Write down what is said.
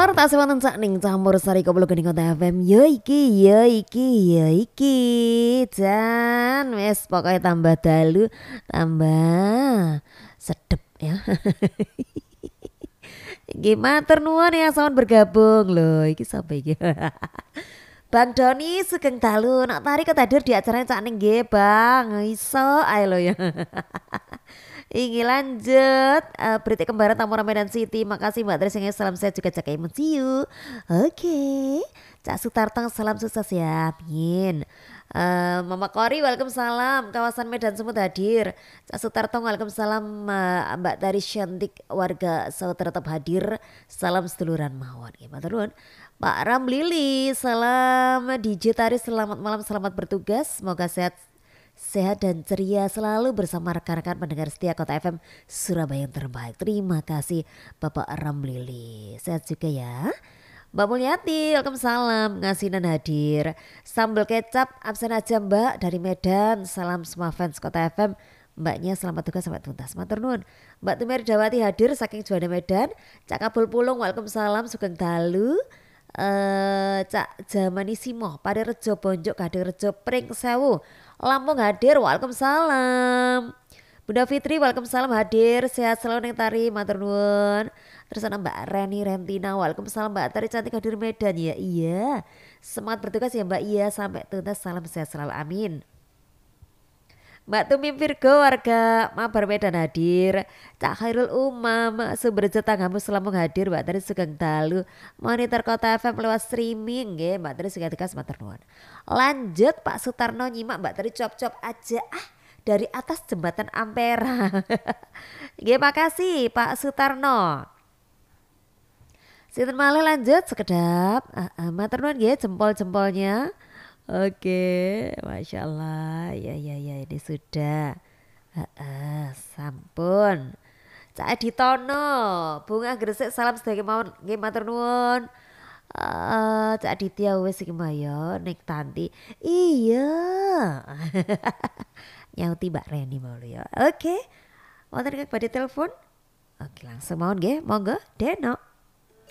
Tak semanten sak ning campur sari kok gening Kota FM. Yo iki. Jan wis pokoke tambah dalu, tambah sedep ya. Iki matur nuwun ya sampun bergabung loh. Iki sapa iki? Bang Doni Sugeng Dalu nak tari ketadir di acara cak ning nggih Bang. Iso ae lho ya. Ingin lanjut berita kembaran Tamora Medan City. Makasih Mbak Tris, salam sehat juga Cak Imun, see you. Oke, Cak Sutartang salam sukses ya, amin. Mama Kori waalaikumsalam, kawasan Medan Sumut hadir. Cak Sutartang waalaikumsalam. Mbak Tari Syantik warga Sauter tetap hadir. Salam seduluran mawon. Matur nuwun. Pak Ramlili salam DJ Tari, selamat malam, selamat bertugas, semoga sehat dan ceria selalu bersama rekan-rekan pendengar setia Kota FM Surabaya yang terbaik. Terima kasih Bapak Ramlili. Sehat juga ya. Mbak Mulyati, waalaikumsalam, ngasinan hadir. Sambal kecap absen aja Mbak dari Medan. Salam semua fans Kota FM. Mbaknya selamat tugas sampai tuntas. Matur nuwun. Mbak Tumir Dawati hadir saking Juanda Medan. Cak Kabul Pulung, waalaikumsalam, Sugeng Dalu. Cak Jamanisimo Padirejo Bonjok Kadirejo Pring Sewu Lampung hadir, waalaikumsalam. Bunda Fitri waalaikumsalam hadir, sehat selalu neng Tari, matur nuwun. Terus ada Mbak Reni Rentina, waalaikumsalam Mbak Tari cantik hadir Medan ya. Iya, semangat bertugas ya Mbak. Iya, sampai tuntas, salam sehat selalu, amin. Mbak Tumi Virgo warga Mabar Medan hadir. Cak Khairul Umam Sumberjo Tanggamus Lampung hadir. Mbak Tari Sugeng Dalu monitor Kota FM lewat streaming nggih. Mbak Tari Sugeng Tegas matur nuwun. Lanjut Pak Sutarno nyimak Mbak Tari cop-cop aja dari atas jembatan Ampera. Nggih, makasih Pak Sutarno. Sinten malih lanjut sekedap. Matur nuwun nggih jempol-jempolnya. Oke, Masya Allah, ya ini sudah, sampun. Cak Editono, Bunga Gresik salam sedaya mawon, nggih matur nuwun. Cak Aditya wis iki maya ning Tanti. Iya. Nyauti Mbak Reni mau ya. Oke. Wonten kek badhe telepon? Oke, langsung mawon nggih, monggo Deno.